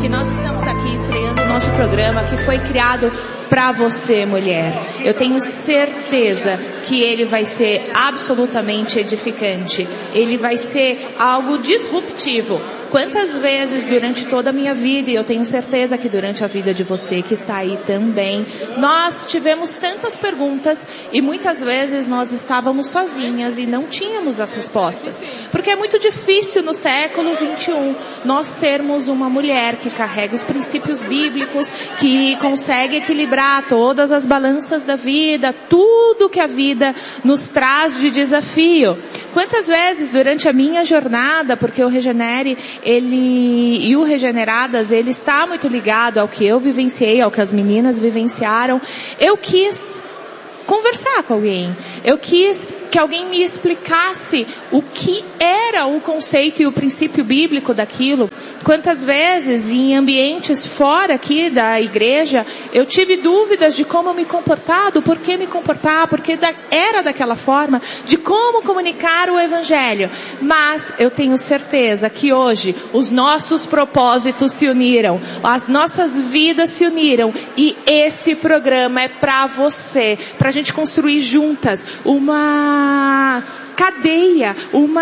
nós estamos aqui estreando o nosso programa que foi criado para você, mulher. Eu tenho certeza que ele vai ser absolutamente edificante. Ele vai ser algo disruptivo. Quantas vezes durante toda a minha vida, e eu tenho certeza que durante a vida de você que está aí também, nós tivemos tantas perguntas e muitas vezes nós estávamos sozinhas e não tínhamos as respostas. Porque é muito difícil no século 21 nós sermos uma mulher que carrega os princípios bíblicos, que consegue equilibrar todas as balanças da vida, tudo que a vida nos traz de desafio. Quantas vezes durante a minha jornada, porque o Regenere, e o Regeneradas, ele está muito ligado ao que eu vivenciei, ao que as meninas vivenciaram. Eu quis conversar com alguém. Eu quis que alguém me explicasse o que era o conceito e o princípio bíblico daquilo. Quantas vezes em ambientes fora aqui da igreja eu tive dúvidas de como me comportar, do porquê me comportar, porque era daquela forma, de como comunicar o evangelho. Mas eu tenho certeza que hoje os nossos propósitos se uniram, as nossas vidas se uniram e esse programa é para você, para a gente construir juntas uma cadeia,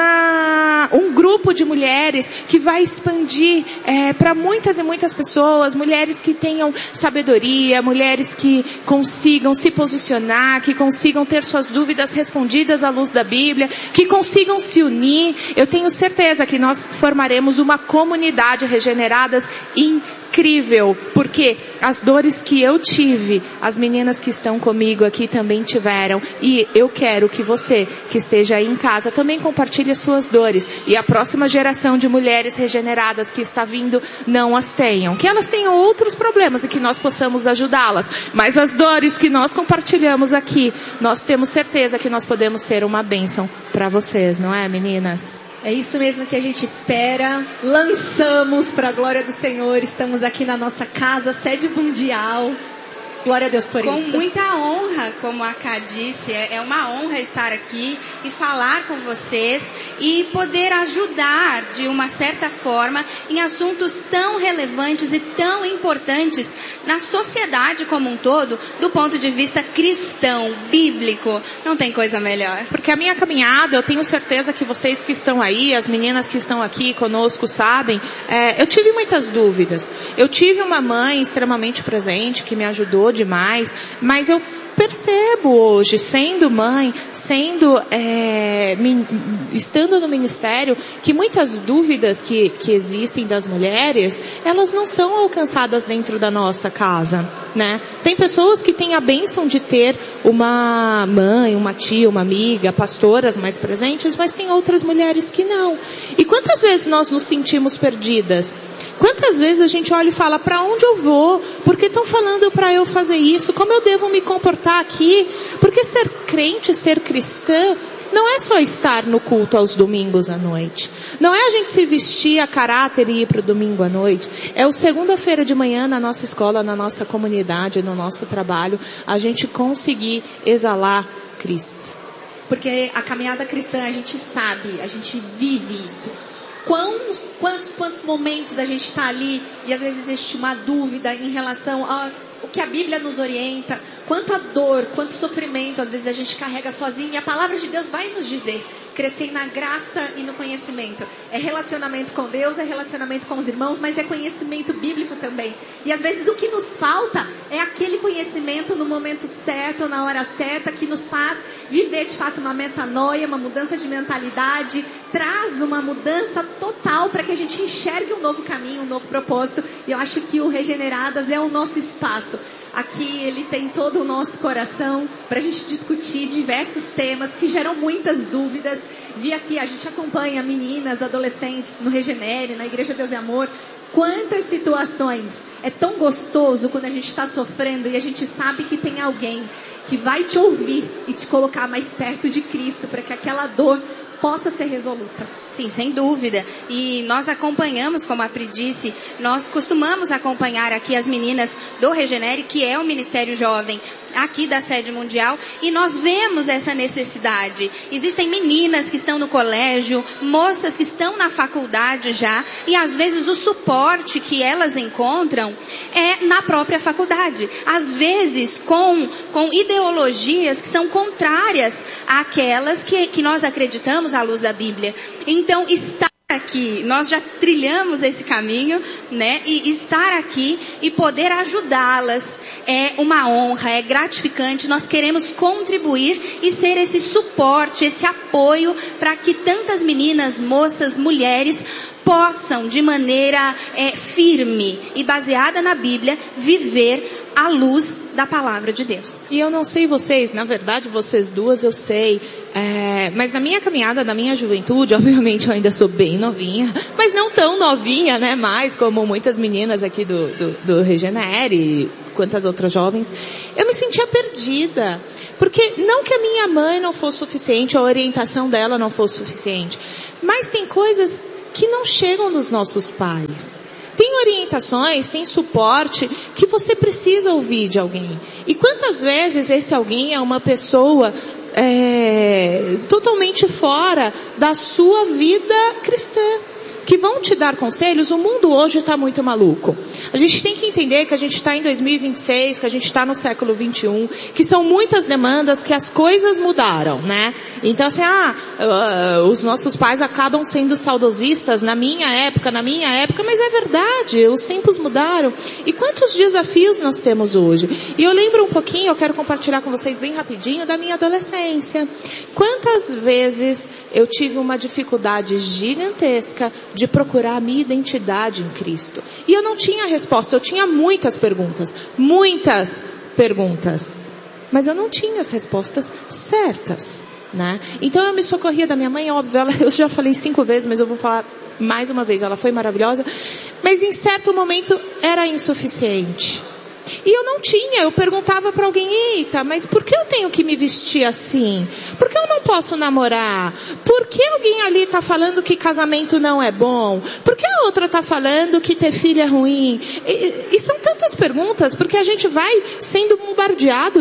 um grupo de mulheres que vai expandir para muitas e muitas pessoas, mulheres que tenham sabedoria, mulheres que consigam se posicionar, que consigam ter suas dúvidas respondidas à luz da Bíblia, que consigam se unir. Eu tenho certeza que nós formaremos uma comunidade Regeneradas incrível, porque as dores que eu tive, as meninas que estão comigo aqui também tiveram, e eu quero que você, que esteja aí em casa, também compartilhe as suas dores, e a próxima geração de mulheres regeneradas que está vindo, não as tenham, que elas tenham outros problemas e que nós possamos ajudá-las, mas as dores que nós compartilhamos aqui, nós temos certeza que nós podemos ser uma bênção para vocês, não é, meninas? É isso mesmo que a gente espera. Lançamos para a glória do Senhor. Estamos aqui na nossa casa, sede mundial. Glória a Deus por isso. Com muita honra, como a Ká disse, é uma honra estar aqui e falar com vocês e poder ajudar de uma certa forma em assuntos tão relevantes e tão importantes na sociedade como um todo, do ponto de vista cristão, bíblico. Não tem coisa melhor. Porque a minha caminhada, eu tenho certeza que vocês que estão aí, as meninas que estão aqui conosco sabem, eu tive muitas dúvidas. Eu tive uma mãe extremamente presente que me ajudou demais, mas eu percebo hoje, sendo mãe, estando no ministério, que muitas dúvidas que existem das mulheres, elas não são alcançadas dentro da nossa casa, né? Tem pessoas que têm a bênção de ter uma mãe, uma tia, uma amiga, pastoras mais presentes, mas tem outras mulheres que não. E quantas vezes nós nos sentimos perdidas? Quantas vezes a gente olha e fala, para onde eu vou? Por que estão falando para eu fazer isso? Como eu devo me comportar aqui? Porque ser crente, ser cristã, não é só estar no culto aos domingos à noite. Não é a gente se vestir a caráter e ir para o domingo à noite. É o segunda-feira de manhã na nossa escola, na nossa comunidade, no nosso trabalho, a gente conseguir exalar Cristo. Porque a caminhada cristã, a gente sabe, a gente vive isso. Quantos momentos a gente está ali e às vezes existe uma dúvida em relação ao que a Bíblia nos orienta, quanta dor, quanto sofrimento às vezes a gente carrega sozinho, e a palavra de Deus vai nos dizer, crescer na graça e no conhecimento. É relacionamento com Deus, é relacionamento com os irmãos, mas é conhecimento bíblico também. E às vezes o que nos falta é aquele conhecimento no momento certo, na hora certa, que nos faz viver de fato uma metanoia, uma mudança de mentalidade, traz uma mudança total para que a gente enxergue um novo caminho, um novo propósito. E eu acho que o Regeneradas é o nosso espaço. Aqui ele tem todo o nosso coração para a gente discutir diversos temas que geram muitas dúvidas. Vi aqui, a gente acompanha meninas, adolescentes no Regenere, na Igreja Deus e Amor. Quantas situações. É tão gostoso quando a gente está sofrendo e a gente sabe que tem alguém que vai te ouvir e te colocar mais perto de Cristo, para que aquela dor possa ser resoluta. Sim, sem dúvida. E nós acompanhamos, como a Pri disse, nós costumamos acompanhar aqui as meninas do Regenere, que é o Ministério Jovem aqui da sede mundial, e nós vemos essa necessidade. Existem meninas que estão no colégio, moças que estão na faculdade já, e às vezes o suporte que elas encontram é na própria faculdade. Às vezes com ideologias que são contrárias àquelas que nós acreditamos à luz da Bíblia. Então, estar aqui, nós já trilhamos esse caminho, né? E estar aqui e poder ajudá-las é uma honra, é gratificante. Nós queremos contribuir e ser esse suporte, esse apoio para que tantas meninas, moças, mulheres possam, de maneira firme e baseada na Bíblia, viver à luz da palavra de Deus. E eu não sei vocês, na verdade vocês duas eu sei, mas na minha caminhada, na minha juventude, obviamente eu ainda sou bem novinha, mas não tão novinha, né, mais como muitas meninas aqui do Regenere, quantas outras jovens, eu me sentia perdida, porque não que a minha mãe não fosse suficiente, a orientação dela não fosse suficiente, mas tem coisas que não chegam dos nossos pais. Tem orientações, tem suporte que você precisa ouvir de alguém. E quantas vezes esse alguém é uma pessoa totalmente fora da sua vida cristã, que vão te dar conselhos. O mundo hoje está muito maluco. A gente tem que entender que a gente está em 2026, que a gente está no século 21, que são muitas demandas, que as coisas mudaram, né? Então assim, os nossos pais acabam sendo saudosistas na minha época, mas é verdade, os tempos mudaram. E quantos desafios nós temos hoje? E eu lembro um pouquinho, eu quero compartilhar com vocês bem rapidinho da minha adolescência. Quantas vezes eu tive uma dificuldade gigantesca de procurar a minha identidade em Cristo. E eu não tinha resposta, eu tinha muitas perguntas. Mas eu não tinha as respostas certas, né? Então eu me socorria da minha mãe, óbvio, eu já falei 5 vezes, mas eu vou falar mais uma vez, ela foi maravilhosa, mas em certo momento era insuficiente. E eu perguntava para alguém, eita, mas por que eu tenho que me vestir assim? Por que eu não posso namorar? Por que alguém ali está falando que casamento não é bom? Por que a outra está falando que ter filho é ruim? E são tantas perguntas, porque a gente vai sendo bombardeado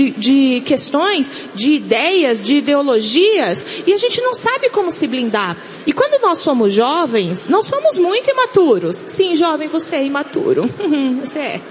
de questões, de ideias, de ideologias, e a gente não sabe como se blindar. E quando nós somos jovens, nós somos muito imaturos. Sim, jovem, você é imaturo. Você é.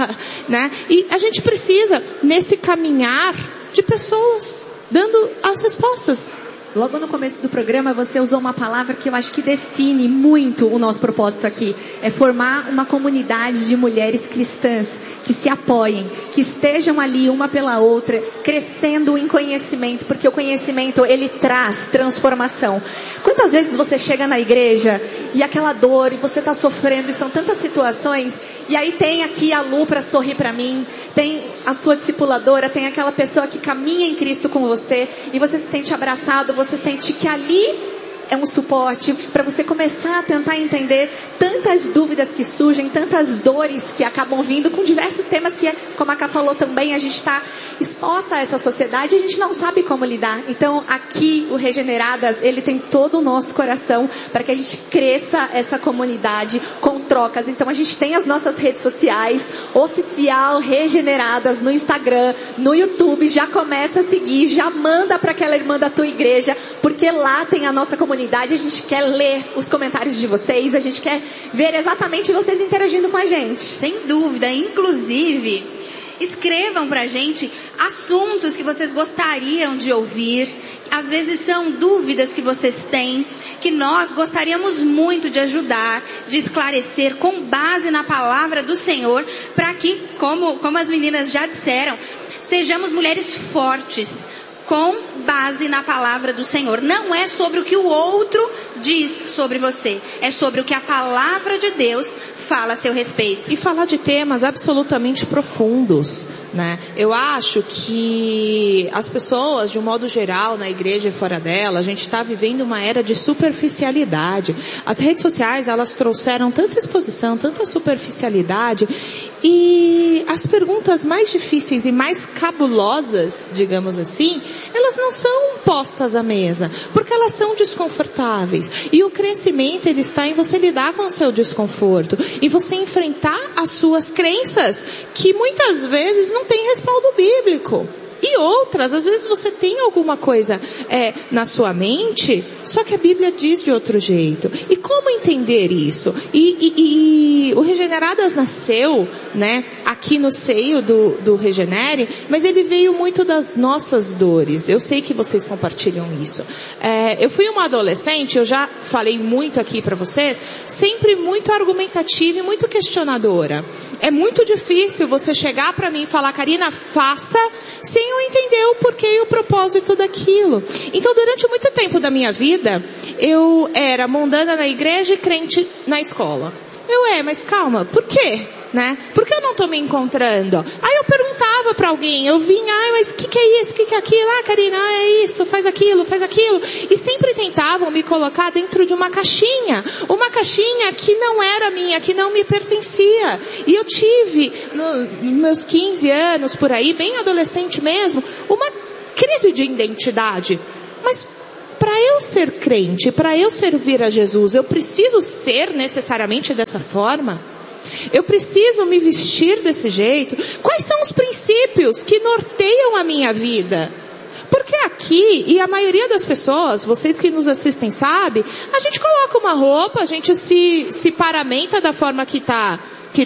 Né? E a gente precisa, nesse caminhar, de pessoas dando as respostas. Logo no começo do programa você usou uma palavra que eu acho que define muito o nosso propósito aqui. É formar uma comunidade de mulheres cristãs que se apoiem, que estejam ali uma pela outra, crescendo em conhecimento, porque o conhecimento ele traz transformação. Quantas vezes você chega na igreja e aquela dor, e você está sofrendo, e são tantas situações, e aí tem aqui a Lu para sorrir para mim, tem a sua discipuladora, tem aquela pessoa que caminha em Cristo com você, e você se sente abraçado, você sente que ali é um suporte para você começar a tentar entender tantas dúvidas que surgem, tantas dores que acabam vindo com diversos temas que, como a Ká falou também, a gente está exposta a essa sociedade e a gente não sabe como lidar. Então aqui o Regeneradas, ele tem todo o nosso coração para que a gente cresça essa comunidade com trocas. Então a gente tem as nossas redes sociais, oficial Regeneradas no Instagram, no YouTube, já começa a seguir, já manda para aquela irmã da tua igreja, porque lá tem a nossa comunidade. A gente quer ler os comentários de vocês, a gente quer ver exatamente vocês interagindo com a gente. Sem dúvida, inclusive, escrevam pra gente assuntos que vocês gostariam de ouvir. Às vezes são dúvidas que vocês têm, que nós gostaríamos muito de ajudar, de esclarecer com base na palavra do Senhor, para que, como as meninas já disseram, sejamos mulheres fortes, com base na palavra do Senhor. Não é sobre o que o outro diz sobre você, é sobre o que a palavra de Deus fala a seu respeito. E falar de temas absolutamente profundos, né? Eu acho que as pessoas, de um modo geral, na igreja e fora dela, a gente está vivendo uma era de superficialidade. As redes sociais, elas trouxeram tanta exposição, tanta superficialidade, e as perguntas mais difíceis e mais cabulosas, digamos assim, elas não são postas à mesa, porque elas são desconfortáveis. E o crescimento, ele está em você lidar com o seu desconforto, e você enfrentar as suas crenças, que muitas vezes não têm respaldo bíblico. E outras, às vezes você tem alguma coisa na sua mente, só que a Bíblia diz de outro jeito. E como entender isso? E o Regeneradas nasceu, né, aqui no seio do Regenere, mas ele veio muito das nossas dores. Eu sei que vocês compartilham isso. Eu fui uma adolescente, eu já falei muito aqui para vocês, sempre muito argumentativa e muito questionadora. É muito difícil você chegar para mim e falar, Karina, faça, sem eu entender o porquê e o propósito daquilo. Então, durante muito tempo da minha vida, eu era mundana na igreja e crente na escola. Mas calma, por quê? Né? Por que eu não estou me encontrando? Aí eu perguntava para alguém, eu vinha, mas o que é isso, o que é aquilo? Karina, é isso, faz aquilo. E sempre tentavam me colocar dentro de uma caixinha que não era minha, que não me pertencia. E eu tive, nos meus 15 anos, por aí, bem adolescente mesmo, uma crise de identidade. Mas para eu ser crente, para eu servir a Jesus, eu preciso ser necessariamente dessa forma? Eu preciso me vestir desse jeito? Quais são os princípios que norteiam a minha vida? Porque aqui, e a maioria das pessoas, vocês que nos assistem sabem, a gente coloca uma roupa, a gente se paramenta da forma que tá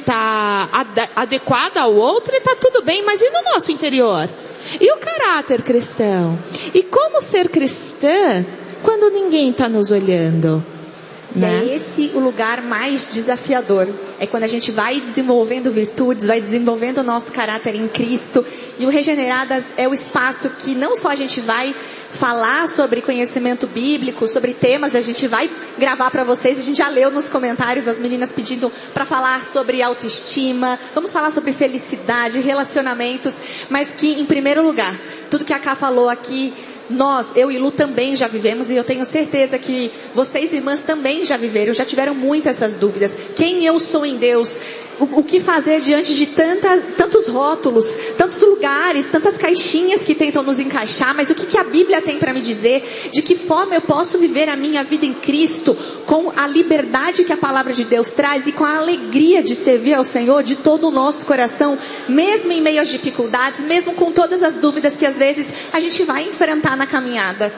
adequada ao outro e está tudo bem, mas e no nosso interior? E o caráter cristão? E como ser cristã quando ninguém está nos olhando? Né? É esse o lugar mais desafiador. É quando a gente vai desenvolvendo virtudes, vai desenvolvendo o nosso caráter em Cristo. E o Regeneradas é o espaço que não só a gente vai falar sobre conhecimento bíblico, sobre temas, a gente vai gravar para vocês. A gente já leu nos comentários as meninas pedindo para falar sobre autoestima. Vamos falar sobre felicidade, relacionamentos. Mas que, em primeiro lugar, tudo que a Ká falou aqui, eu e Lu também já vivemos, e eu tenho certeza que vocês, irmãs, também já viveram, já tiveram muitas essas dúvidas. Quem eu sou em Deus? O que fazer diante de tantos rótulos, tantos lugares, tantas caixinhas que tentam nos encaixar? Mas o que a Bíblia tem para me dizer? De que forma eu posso viver a minha vida em Cristo com a liberdade que a palavra de Deus traz e com a alegria de servir ao Senhor de todo o nosso coração, mesmo em meio às dificuldades, mesmo com todas as dúvidas que às vezes a gente vai enfrentar na caminhada?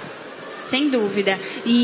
Sem dúvida.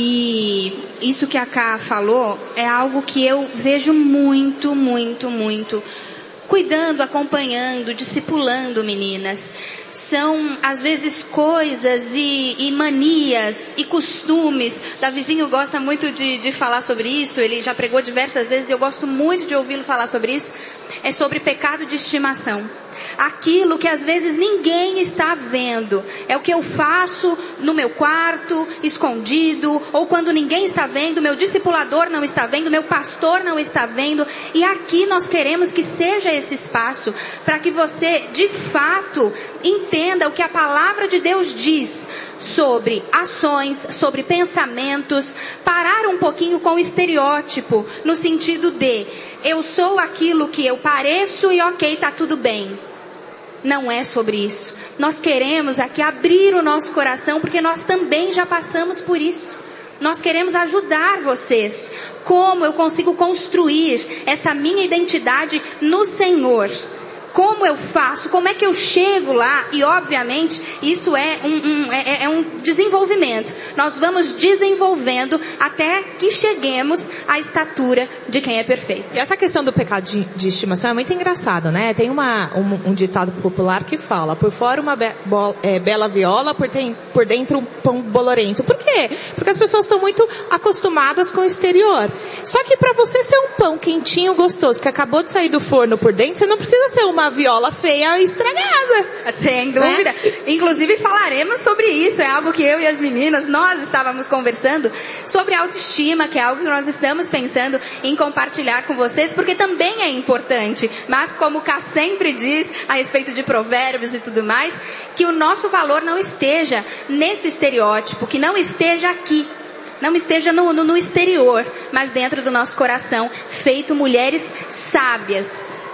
E isso que a Ká falou é algo que eu vejo muito, muito, muito. Cuidando, acompanhando, discipulando meninas. São, às vezes, coisas e manias e costumes. Davizinho gosta muito de falar sobre isso. Ele já pregou diversas vezes e eu gosto muito de ouvi-lo falar sobre isso. É sobre pecado de estimação. Aquilo que às vezes ninguém está vendo. É o que eu faço no meu quarto, escondido, ou quando ninguém está vendo, meu discipulador não está vendo, meu pastor não está vendo. E aqui nós queremos que seja esse espaço para que você, de fato, entenda o que a palavra de Deus diz sobre ações, sobre pensamentos, parar um pouquinho com o estereótipo, no sentido de, eu sou aquilo que eu pareço e ok, tá tudo bem. Não é sobre isso. Nós queremos aqui abrir o nosso coração, porque nós também já passamos por isso. Nós queremos ajudar vocês. Como eu consigo construir essa minha identidade no Senhor? Como eu faço? Como é que eu chego lá? E obviamente isso é um desenvolvimento. Nós vamos desenvolvendo até que cheguemos à estatura de quem é perfeito. E essa questão do pecado de estimação é muito engraçado, né? Tem um ditado popular que fala: por fora uma bela viola, por dentro um pão bolorento. Por quê? Porque as pessoas estão muito acostumadas com o exterior. Só que para você ser um pão quentinho, gostoso, que acabou de sair do forno por dentro, você não precisa ser uma viola feia e estragada. Sem dúvida. Inclusive falaremos sobre isso. É algo que eu e as meninas, nós estávamos conversando sobre autoestima, que é algo que nós estamos pensando em compartilhar com vocês, porque também é importante. Mas como o Ká sempre diz a respeito de provérbios e tudo mais, que o nosso valor não esteja nesse estereótipo, que não esteja aqui. Não esteja no exterior, mas dentro do nosso coração, feito mulheres sábias.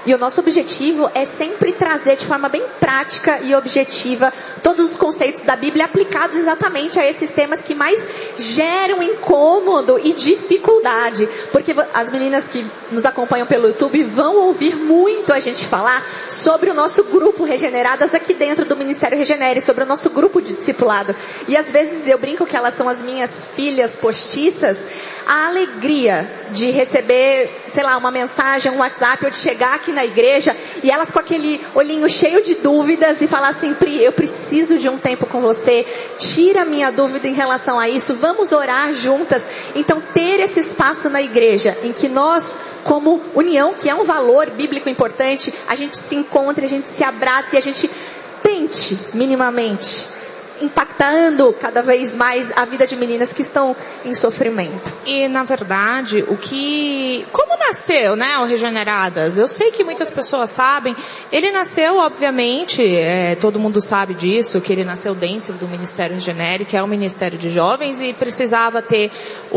E o nosso objetivo é sempre trazer de forma bem prática e objetiva todos os conceitos da Bíblia aplicados exatamente a esses temas que mais geram incômodo e dificuldade. Porque as meninas que nos acompanham pelo YouTube vão ouvir muito a gente falar sobre o nosso grupo Regeneradas aqui dentro do Ministério Regenere, sobre o nosso grupo de discipulado. E às vezes eu brinco que elas são as minhas filhas postiças. A alegria de receber, sei lá, uma mensagem, um WhatsApp, ou de chegar aqui na igreja e elas com aquele olhinho cheio de dúvidas e falar assim: Pri, eu preciso de um tempo com você, tira a minha dúvida em relação a isso, vamos orar juntas. Então ter esse espaço na igreja em que nós, como união, que é um valor bíblico importante, a gente se encontra, a gente se abraça e a gente tente minimamente impactando cada vez mais a vida de meninas que estão em sofrimento. E na verdade, como nasceu, né, o Regeneradas? Eu sei que muitas pessoas sabem. Ele nasceu, obviamente, todo mundo sabe disso, que ele nasceu dentro do Ministério Regenere, que é o Ministério de Jovens, e precisava ter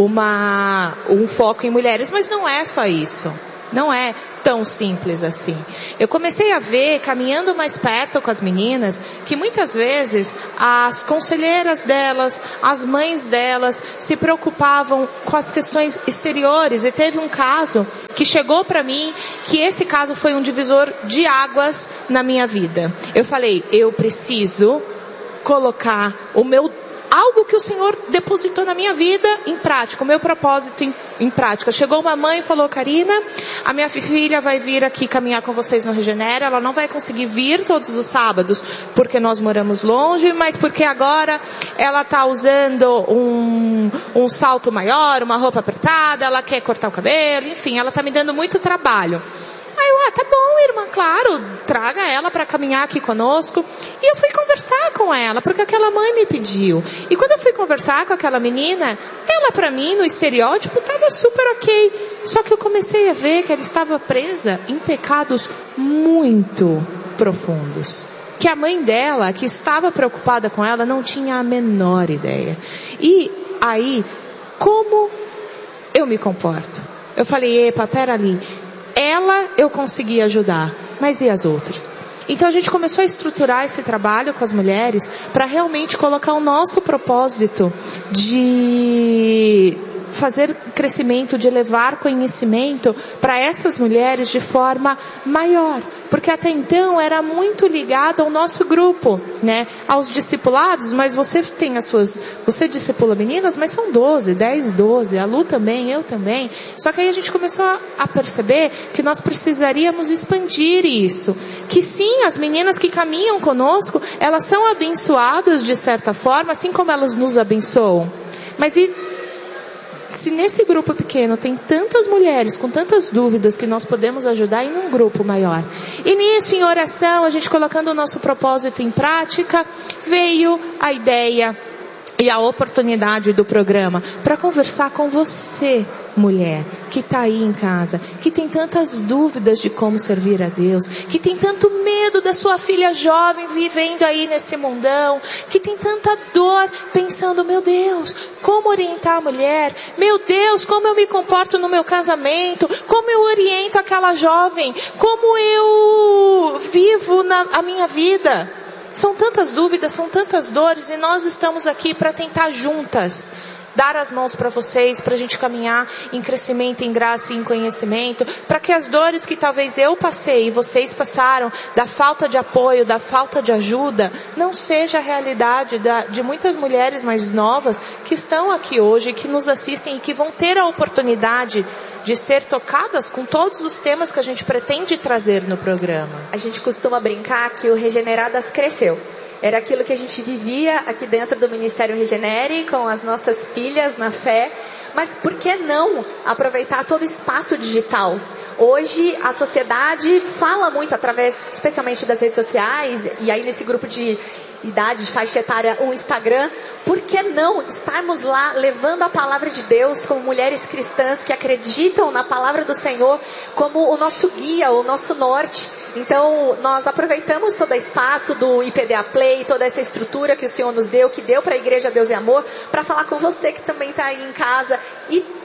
um foco em mulheres, mas não é só isso. Não é tão simples assim. Eu comecei a ver, caminhando mais perto com as meninas, que muitas vezes as conselheiras delas, as mães delas, se preocupavam com as questões exteriores. E teve um caso que chegou para mim, que esse caso foi um divisor de águas na minha vida. Eu falei, eu preciso colocar algo que o Senhor depositou na minha vida em prática, o meu propósito em prática. Chegou uma mãe e falou: Karina, a minha filha vai vir aqui caminhar com vocês no Regenera, ela não vai conseguir vir todos os sábados, porque nós moramos longe, mas porque agora ela está usando um salto maior, uma roupa apertada, ela quer cortar o cabelo, enfim, ela está me dando muito trabalho. Aí eu, tá bom, irmã, claro, traga ela para caminhar aqui conosco. E eu fui conversar com ela, porque aquela mãe me pediu. E quando eu fui conversar com aquela menina, ela para mim, no estereótipo, estava super ok. Só que eu comecei a ver que ela estava presa em pecados muito profundos, que a mãe dela, que estava preocupada com ela, não tinha a menor ideia. E aí, como eu me comporto? Eu falei, epa, pera ali. Ela eu consegui ajudar, mas e as outras? Então a gente começou a estruturar esse trabalho com as mulheres para realmente colocar o nosso propósito de fazer crescimento, de levar conhecimento para essas mulheres de forma maior. Porque até então era muito ligado ao nosso grupo, né? Aos discipulados, mas você discipula meninas, mas são 10, 12, a Lu também, eu também. Só que aí a gente começou a perceber que nós precisaríamos expandir isso. Que sim, as meninas que caminham conosco, elas são abençoadas de certa forma, assim como elas nos abençoam. Mas se nesse grupo pequeno tem tantas mulheres com tantas dúvidas que nós podemos ajudar em um grupo maior. E nisso, em oração, a gente colocando o nosso propósito em prática, veio a ideia e a oportunidade do programa para conversar com você, mulher, que está aí em casa, que tem tantas dúvidas de como servir a Deus, que tem tanto medo da sua filha jovem vivendo aí nesse mundão, que tem tanta dor pensando, meu Deus, como orientar a mulher? Meu Deus, como eu me comporto no meu casamento? Como eu oriento aquela jovem? Como eu vivo a minha vida? São tantas dúvidas, são tantas dores, e nós estamos aqui para tentar juntas dar as mãos para vocês, para a gente caminhar em crescimento, em graça e em conhecimento, para que as dores que talvez eu passei e vocês passaram, da falta de apoio, da falta de ajuda, não seja a realidade de muitas mulheres mais novas que estão aqui hoje, que nos assistem e que vão ter a oportunidade de ser tocadas com todos os temas que a gente pretende trazer no programa. A gente costuma brincar que o Regeneradas cresceu. Era aquilo que a gente vivia aqui dentro do Ministério Regenere, com as nossas filhas na fé. Mas por que não aproveitar todo o espaço digital? Hoje a sociedade fala muito através, especialmente das redes sociais, e aí nesse grupo de idade, de faixa etária, o Instagram. Por que não estarmos lá levando a palavra de Deus como mulheres cristãs que acreditam na palavra do Senhor como o nosso guia, o nosso norte? Então nós aproveitamos todo o espaço do IPDA Play, toda essa estrutura que o Senhor nos deu, que deu para a Igreja Deus e Amor, para falar com você que também está aí em casa e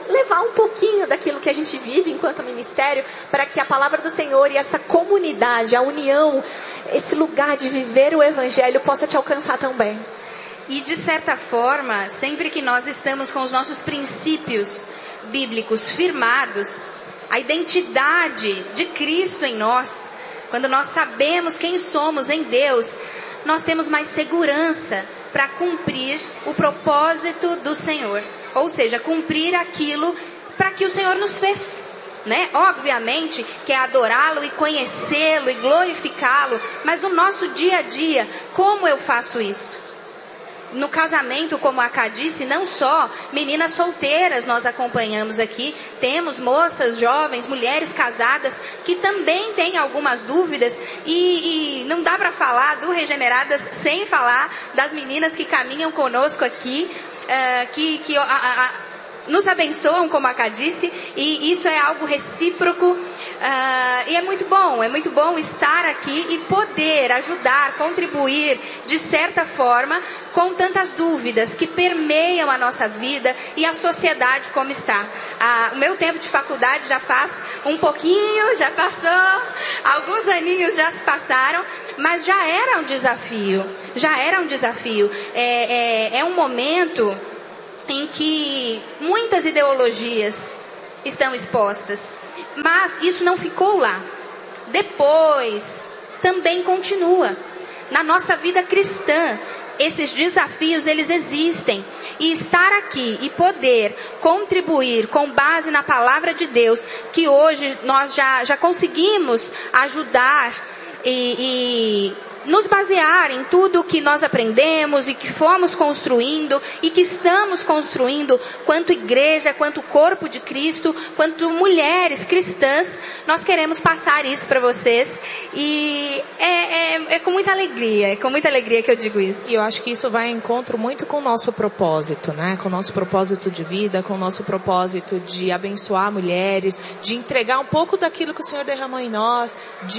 levar um pouquinho daquilo que a gente vive enquanto ministério, para que a palavra do Senhor e essa comunidade, a união, esse lugar de viver o Evangelho possa te alcançar também. E de certa forma, sempre que nós estamos com os nossos princípios bíblicos firmados, a identidade de Cristo em nós, quando nós sabemos quem somos em Deus, nós temos mais segurança para cumprir o propósito do Senhor. Ou seja, cumprir aquilo para que o Senhor nos fez, né? Obviamente que é adorá-lo e conhecê-lo e glorificá-lo, mas no nosso dia a dia, como eu faço isso? No casamento, como a Cá disse, não só meninas solteiras nós acompanhamos aqui, temos moças, jovens, mulheres casadas que também têm algumas dúvidas e não dá para falar do Regeneradas sem falar das meninas que caminham conosco aqui, que nos abençoam, como a Cá disse, e isso é algo recíproco, e é muito bom estar aqui e poder ajudar, contribuir de certa forma com tantas dúvidas que permeiam a nossa vida e a sociedade como está. O meu tempo de faculdade já faz um pouquinho, já passou, alguns aninhos já se passaram, mas já era um desafio, é um momento em que muitas ideologias estão expostas, mas isso não ficou lá. Depois também continua. Na nossa vida cristã, esses desafios, eles existem. E estar aqui e poder contribuir com base na palavra de Deus, que hoje nós já conseguimos ajudar e nos basear em tudo que nós aprendemos e que fomos construindo e que estamos construindo quanto igreja, quanto corpo de Cristo, quanto mulheres cristãs, nós queremos passar isso para vocês e é com muita alegria que eu digo isso. E eu acho que isso vai em encontro muito com o nosso propósito, né? Com o nosso propósito de vida, com o nosso propósito de abençoar mulheres, de entregar um pouco daquilo que o Senhor derramou em nós,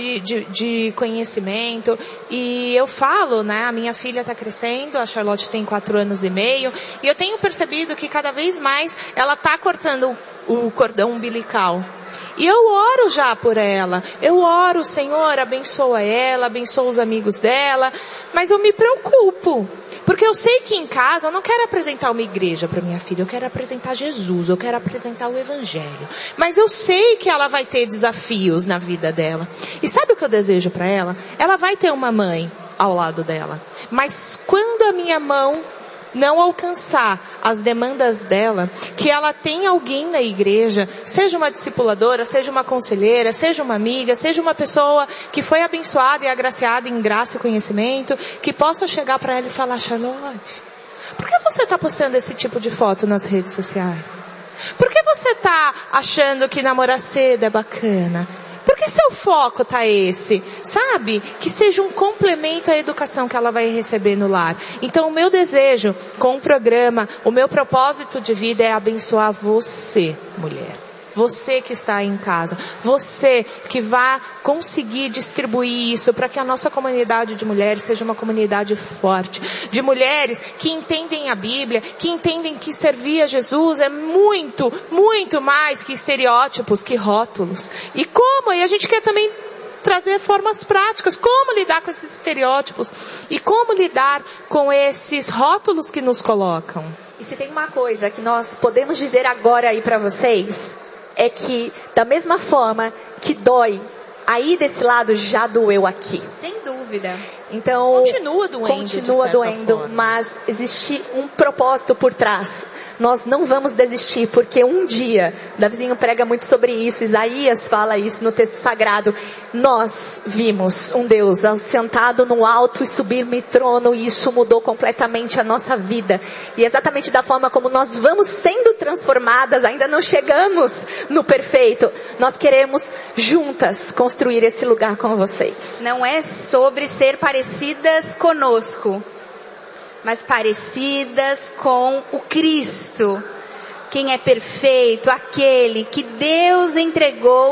de conhecimento. E eu falo, né, a minha filha está crescendo, a Charlotte tem 4 anos e meio, e eu tenho percebido que cada vez mais ela está cortando o cordão umbilical. E eu oro já por ela, eu oro, Senhor, abençoa ela, abençoa os amigos dela, mas eu me preocupo, porque eu sei que em casa eu não quero apresentar uma igreja para minha filha, eu quero apresentar Jesus, eu quero apresentar o Evangelho, mas eu sei que ela vai ter desafios na vida dela, e sabe o que eu desejo para ela? Ela vai ter uma mãe ao lado dela, mas quando a minha mão não alcançar as demandas dela, que ela tenha alguém na igreja, seja uma discipuladora, seja uma conselheira, seja uma amiga, seja uma pessoa que foi abençoada e agraciada em graça e conhecimento, que possa chegar para ela e falar: Charlotte, por que você está postando esse tipo de foto nas redes sociais? Por que você está achando que namorar cedo é bacana? Por que seu foco tá esse? Sabe? Que seja um complemento à educação que ela vai receber no lar. Então o meu desejo com o programa, o meu propósito de vida é abençoar você, mulher. Você que está aí em casa. Você que vai conseguir distribuir isso para que a nossa comunidade de mulheres seja uma comunidade forte. De mulheres que entendem a Bíblia, que entendem que servir a Jesus é muito, muito mais que estereótipos, que rótulos. E a gente quer também trazer formas práticas, como lidar com esses estereótipos e como lidar com esses rótulos que nos colocam. E se tem uma coisa que nós podemos dizer agora aí para vocês, é que da mesma forma que dói aí desse lado, já doeu aqui. Sem dúvida. Então, continua doendo, mas existe um propósito por trás. Nós não vamos desistir, porque um dia, Davizinho prega muito sobre isso, Isaías fala isso no texto sagrado, nós vimos um Deus sentado no alto e sublime trono, e isso mudou completamente a nossa vida. E exatamente da forma como nós vamos sendo transformadas, ainda não chegamos no perfeito, nós queremos juntas construir esse lugar com vocês. Não é sobre ser parecidas conosco, mas parecidas com o Cristo, quem é perfeito, aquele que Deus entregou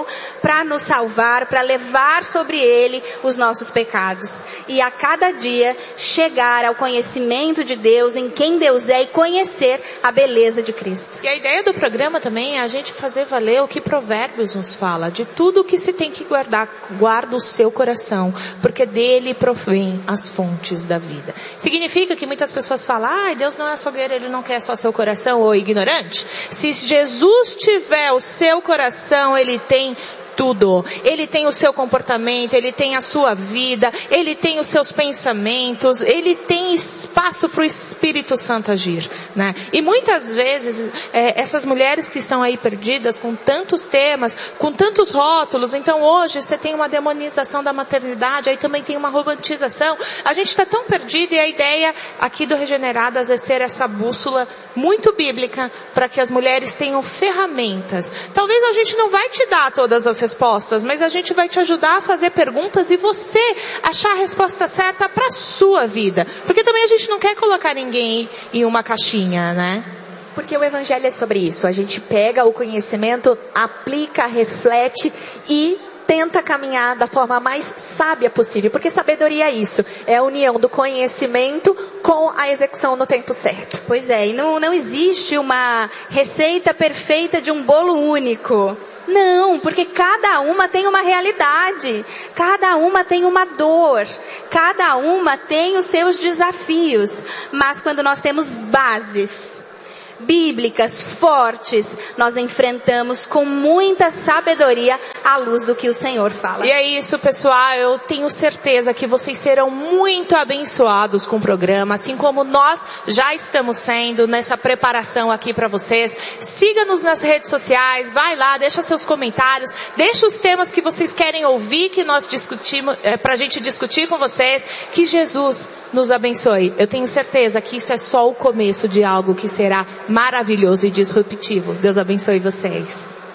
para nos salvar, para levar sobre ele os nossos pecados. E a cada dia chegar ao conhecimento de Deus, em quem Deus é, e conhecer a beleza de Cristo. E a ideia do programa também é a gente fazer valer o que Provérbios nos fala. De tudo o que se tem que guardar, guarda o seu coração, porque dele provém as fontes da vida. Significa que muitas pessoas falam, Deus não é açougueiro, ele não quer só seu coração, ou ignorante. Se Jesus tiver o seu coração, ele tem tudo. Ele tem o seu comportamento, ele tem a sua vida, ele tem os seus pensamentos, ele tem espaço para o Espírito Santo agir, né? E muitas vezes, essas mulheres que estão aí perdidas com tantos temas, com tantos rótulos, então hoje você tem uma demonização da maternidade, aí também tem uma romantização, a gente está tão perdido, e a ideia aqui do Regeneradas é ser essa bússola muito bíblica para que as mulheres tenham ferramentas. Talvez a gente não vai te dar todas as respostas, mas a gente vai te ajudar a fazer perguntas e você achar a resposta certa para a sua vida. Porque também a gente não quer colocar ninguém em uma caixinha, né? Porque o evangelho é sobre isso. A gente pega o conhecimento, aplica, reflete e tenta caminhar da forma mais sábia possível. Porque sabedoria é isso. É a união do conhecimento com a execução no tempo certo. Pois é, e não existe uma receita perfeita de um bolo único. Não, porque cada uma tem uma realidade, cada uma tem uma dor, cada uma tem os seus desafios. Mas quando nós temos bases bíblicas fortes, nós enfrentamos com muita sabedoria à luz do que o Senhor fala. E é isso, pessoal, eu tenho certeza que vocês serão muito abençoados com o programa, assim como nós já estamos sendo nessa preparação aqui para vocês. Siga-nos nas redes sociais, vai lá, deixa seus comentários, deixa os temas que vocês querem ouvir, que nós discutimos, pra gente discutir com vocês. Que Jesus nos abençoe. Eu tenho certeza que isso é só o começo de algo que será maravilhoso e disruptivo. Deus abençoe vocês.